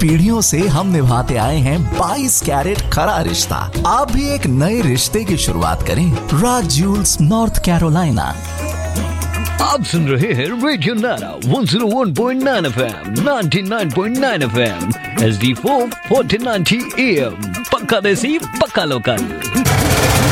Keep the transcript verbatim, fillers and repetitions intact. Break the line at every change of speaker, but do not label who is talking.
पीढ़ियों से हम निभाते आए हैं बाईस कैरेट खरा रिश्ता। आप भी एक नए रिश्ते की शुरुआत करें राज ज्यूल्स नॉर्थ कैरोलिना।
आप सुन रहे हैं रेडियो नारा one zero one point nine FM, ninety nine point nine FM, H D four fourteen ninety am. पक्का देसी पक्का लोकल।